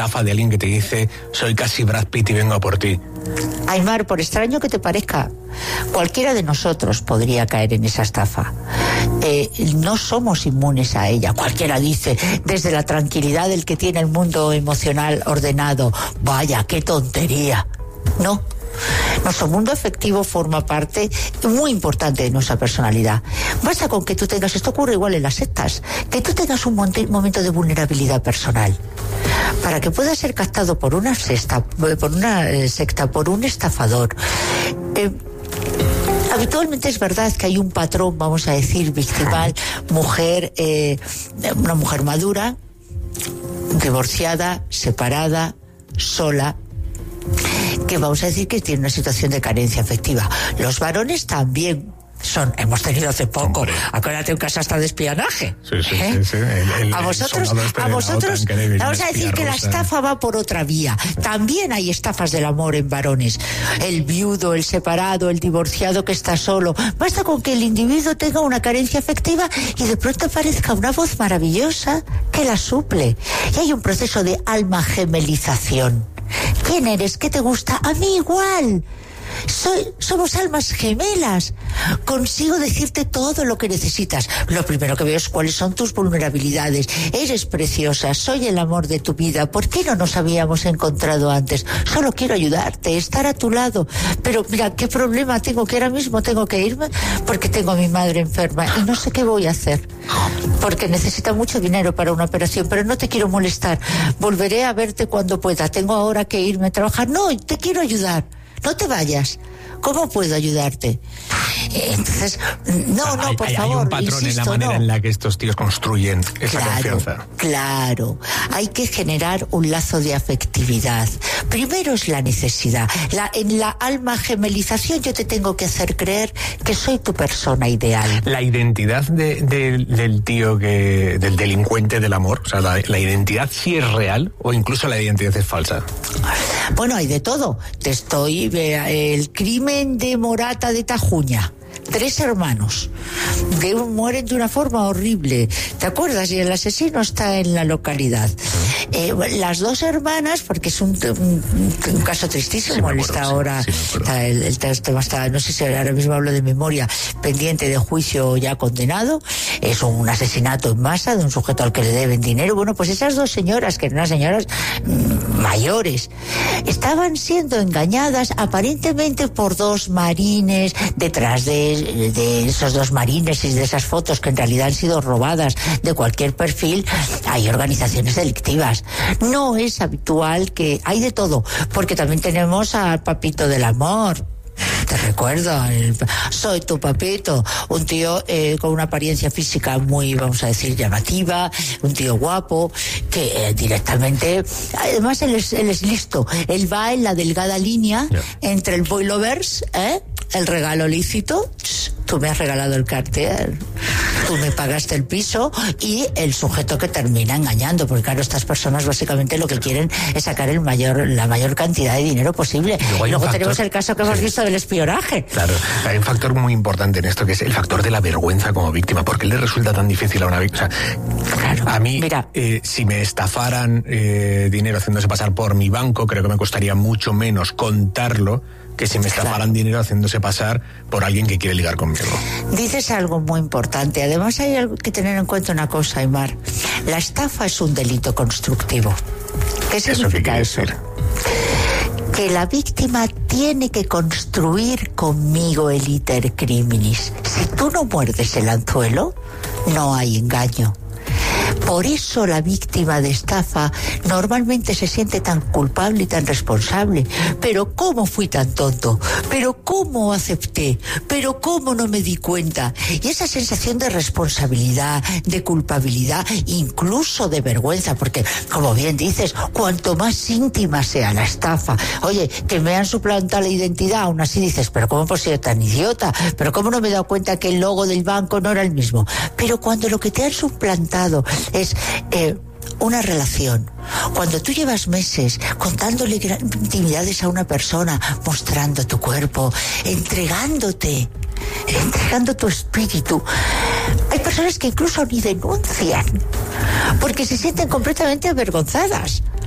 estafa de alguien que te dice: soy casi Brad Pitt y vengo a por ti. Aymar, por extraño que te parezca, cualquiera de nosotros podría caer en esa estafa. No somos inmunes a ella. Cualquiera dice, desde la tranquilidad del que tiene el mundo emocional ordenado: vaya, qué tontería. No. Nuestro mundo afectivo forma parte muy importante de nuestra personalidad. Basta con que tú tengas, esto ocurre igual en las sectas, que tú tengas un momento de vulnerabilidad personal para que puedas ser captado por una secta, por un estafador. Habitualmente es verdad que hay un patrón, vamos a decir, victimal, mujer, una mujer madura, divorciada, separada, sola, que vamos a decir que tiene una situación de carencia afectiva. Los varones también hemos tenido hace poco, acuérdate, un caso hasta de espionaje. Sí. A vosotros vamos a decir que la estafa va por otra vía. También hay estafas del amor en varones. El viudo, el separado, el divorciado que está solo. Basta con que el individuo tenga una carencia afectiva y de pronto aparezca una voz maravillosa que la suple. Y hay un proceso de alma gemelización. ¿Quién eres? ¿Qué te gusta? A mí igual. Somos almas gemelas. Consigo decirte todo lo que necesitas. Lo primero que veo es cuáles son tus vulnerabilidades. Eres preciosa, soy el amor de tu vida. ¿Por qué no nos habíamos encontrado antes? Solo quiero ayudarte, estar a tu lado. Pero mira, ¿qué problema tengo? Que ahora mismo tengo que irme porque tengo a mi madre enferma y no sé qué voy a hacer. Porque necesita mucho dinero para una operación, pero no te quiero molestar. Volveré a verte cuando pueda. Tengo ahora que irme a trabajar. No, te quiero ayudar. No te vayas. ¿Cómo puedo ayudarte? Entonces, por favor. Hay un patrón, insisto, en la manera en la que estos tíos construyen esa confianza. Claro. Hay que generar un lazo de afectividad. Primero es la necesidad. En la alma gemelización yo te tengo que hacer creer que soy tu persona ideal. La identidad del tío, del delincuente del amor, o sea, la identidad sí es real o incluso la identidad es falsa. Bueno, hay de todo. El crimen de Morata de Tajuña. 3 hermanos mueren de una forma horrible, ¿te acuerdas? Y el asesino está en la localidad. Las 2 hermanas, porque es un caso tristísimo, sí, está ahora, el tema está, no sé si ahora mismo hablo de memoria, pendiente de juicio ya condenado. Es un asesinato en masa de un sujeto al que le deben dinero. Bueno, pues esas 2 señoras, que eran unas señoras mayores, estaban siendo engañadas aparentemente por 2 marines. Detrás de esos 2 marines y de esas fotos que en realidad han sido robadas de cualquier perfil, hay organizaciones delictivas. No es habitual, que hay de todo, porque también tenemos al papito del amor. Te recuerdo, soy tu papito, un tío con una apariencia física muy, vamos a decir, llamativa, un tío guapo, que directamente, además él es listo, él va en la delgada línea entre el boy lovers, el regalo lícito, tú me has regalado el Cartier, tú me pagaste el piso, y el sujeto que termina engañando, porque claro, estas personas básicamente lo que quieren es sacar la mayor cantidad de dinero posible. Luego tenemos el caso que hemos visto del espionaje. Claro, hay un factor muy importante en esto, que es el factor de la vergüenza como víctima. ¿Por qué le resulta tan difícil a una víctima? O sea, claro, a mí, mira, si me estafaran dinero haciéndose pasar por mi banco, creo que me costaría mucho menos contarlo que si me estafaran dinero haciéndose pasar por alguien que quiere ligar conmigo. Dices algo muy importante. Además hay que tener en cuenta una cosa, Aymar. La estafa es un delito constructivo. ¿Qué significa eso? Que la víctima tiene que construir conmigo el iter criminis. Si tú no muerdes el anzuelo, no hay engaño. Por eso la víctima de estafa normalmente se siente tan culpable y tan responsable. Pero ¿cómo fui tan tonto? ¿Pero cómo acepté? ¿Pero cómo no me di cuenta? Y esa sensación de responsabilidad, de culpabilidad, incluso de vergüenza, porque, como bien dices, cuanto más íntima sea la estafa, oye, que me han suplantado la identidad, aún así dices, pero ¿cómo puedo ser tan idiota? ¿Pero cómo no me he dado cuenta que el logo del banco no era el mismo? Pero cuando lo que te han suplantado es una relación, cuando tú llevas meses contándole intimidades a una persona, mostrando tu cuerpo, entregando tu espíritu, hay personas que incluso ni denuncian porque se sienten completamente avergonzadas.